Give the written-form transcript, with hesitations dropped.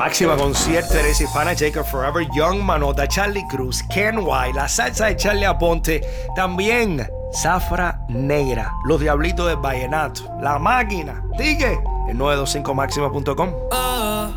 Máxima concierto, Eres Hispana, Jacob Forever, Young Manota, Charlie Cruz, Ken White, la salsa de Charlie Aponte, también Zafra Negra, Los Diablitos del Vallenato, La Máquina, sigue en 925máxima.com.